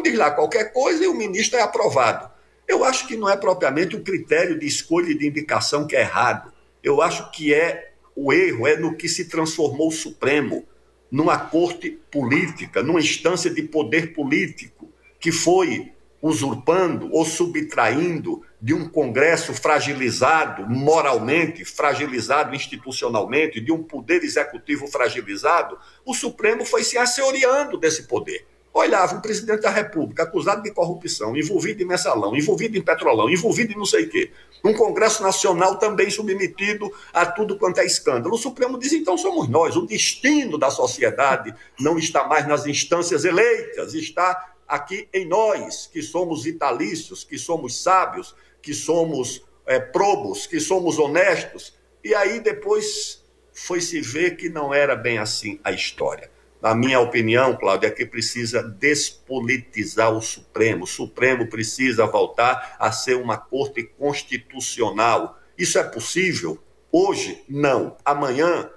diz lá qualquer coisa e o ministro é aprovado. Eu acho que não é propriamente o critério de escolha e de indicação que é errado. Eu acho que o erro é no que se transformou o Supremo, numa corte política, numa instância de poder político, que foi usurpando ou subtraindo de um Congresso fragilizado moralmente, fragilizado institucionalmente, de um poder executivo fragilizado. O Supremo foi se asseoriando desse poder. Olhava o presidente da República acusado de corrupção, envolvido em mensalão, envolvido em petrolão, envolvido em não sei o quê. Um Congresso Nacional também submetido a tudo quanto é escândalo. O Supremo diz, então somos nós. O destino da sociedade não está mais nas instâncias eleitas, está aqui em nós, que somos vitalícios, que somos sábios, que somos probos, que somos honestos. E aí depois foi se ver que não era bem assim a história. Na minha opinião, Cláudio, é que precisa despolitizar o Supremo. O Supremo precisa voltar a ser uma corte constitucional. Isso é possível? Hoje, não. Amanhã,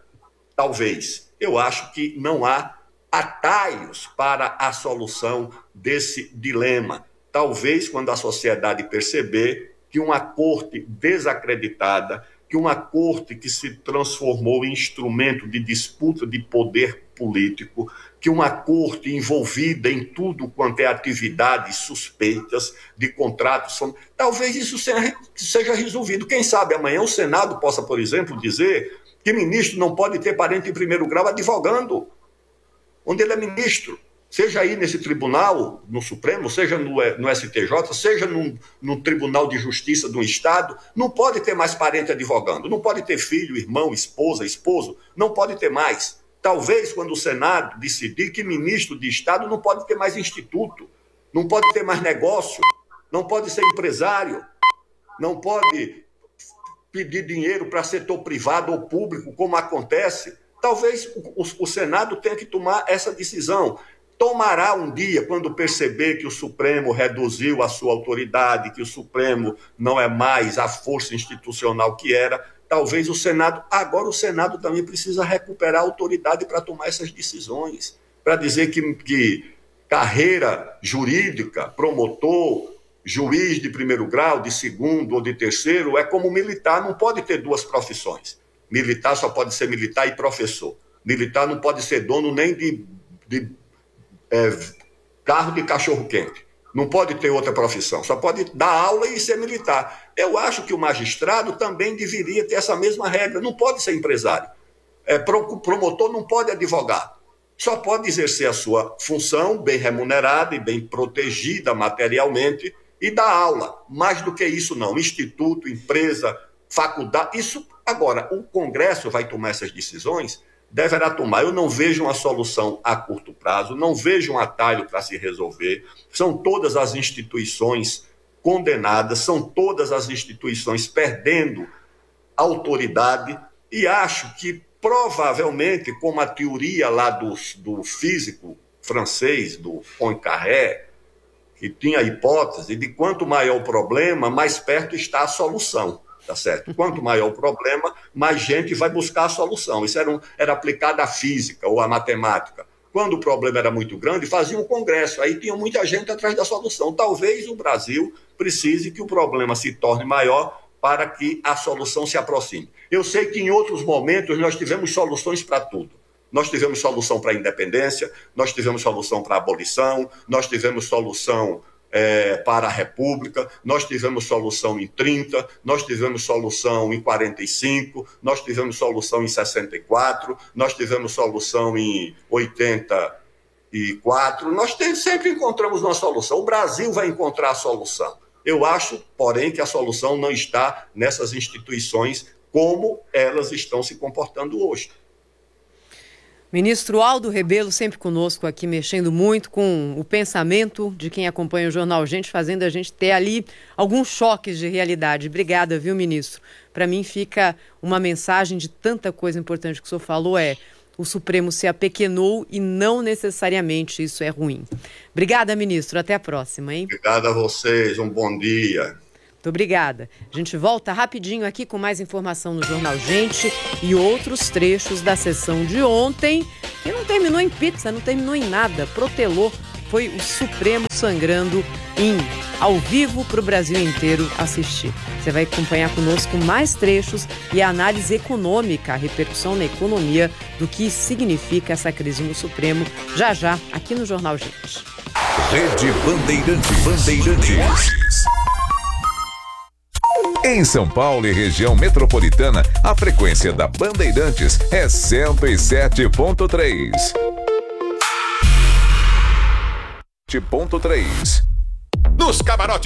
talvez. Eu acho que não há atalhos para a solução desse dilema. Talvez quando a sociedade perceber que uma corte desacreditada, que uma corte que se transformou em instrumento de disputa de poder político, que uma corte envolvida em tudo quanto é atividades suspeitas de contratos, talvez isso seja resolvido. Quem sabe amanhã o Senado possa, por exemplo, dizer que ministro não pode ter parente em primeiro grau advogando, onde ele é ministro. Seja aí nesse tribunal, no Supremo, seja no STJ, seja no Tribunal de Justiça do Estado, não pode ter mais parente advogando, não pode ter filho, irmão, esposa, esposo, não pode ter mais. Talvez quando o Senado decidir que ministro de Estado não pode ter mais instituto, não pode ter mais negócio, não pode ser empresário, não pode pedir dinheiro para setor privado ou público, como acontece. Talvez o Senado tenha que tomar essa decisão. Tomará um dia, quando perceber que o Supremo reduziu a sua autoridade, que o Supremo não é mais a força institucional que era, talvez o Senado... Agora o Senado também precisa recuperar a autoridade para tomar essas decisões, para dizer que carreira jurídica, promotor, juiz de primeiro grau, de segundo ou de terceiro, é como militar, não pode ter duas profissões. Militar só pode ser militar e professor. Militar não pode ser dono nem de carro de cachorro-quente. Não pode ter outra profissão. Só pode dar aula e ser militar. Eu acho que o magistrado também deveria ter essa mesma regra. Não pode ser empresário. Promotor não pode advogar. Só pode exercer a sua função bem remunerada e bem protegida materialmente e dar aula. Mais do que isso, não. Instituto, empresa, faculdade. Isso. Agora, o Congresso vai tomar essas decisões, deverá tomar. Eu não vejo uma solução a curto prazo, não vejo um atalho para se resolver. São todas as instituições condenadas, são todas as instituições perdendo autoridade e acho que provavelmente, como a teoria lá do físico francês, do Poincaré, que tinha a hipótese de quanto maior o problema, mais perto está a solução. Tá certo? Quanto maior o problema, mais gente vai buscar a solução. Isso era aplicado à física ou à matemática. Quando o problema era muito grande, fazia um congresso, aí tinha muita gente atrás da solução. Talvez o Brasil precise que o problema se torne maior para que a solução se aproxime. Eu sei que em outros momentos nós tivemos soluções para tudo. Nós tivemos solução para a independência, nós tivemos solução para a abolição, nós tivemos solução para a República, nós tivemos solução em 30, nós tivemos solução em 45, nós tivemos solução em 64, nós tivemos solução em 84, nós sempre encontramos uma solução. O Brasil vai encontrar a solução. Eu acho, porém, que a solução não está nessas instituições como elas estão se comportando hoje. Ministro Aldo Rebelo sempre conosco aqui, mexendo muito com o pensamento de quem acompanha o Jornal Gente, fazendo a gente ter ali alguns choques de realidade. Obrigada, viu, ministro? Para mim fica uma mensagem de tanta coisa importante que o senhor falou, o Supremo se apequenou e não necessariamente isso é ruim. Obrigada, ministro. Até a próxima, hein? Obrigado a vocês. Um bom dia. Muito obrigada. A gente volta rapidinho aqui com mais informação no Jornal Gente e outros trechos da sessão de ontem, que não terminou em pizza, não terminou em nada, protelou foi o Supremo sangrando ao vivo para o Brasil inteiro assistir. Você vai acompanhar conosco mais trechos e a análise econômica, a repercussão na economia do que significa essa crise no Supremo, já aqui no Jornal Gente. Rede Bandeirantes. Em São Paulo e região metropolitana, a frequência da Bandeirantes é 107.3. Nos camarotes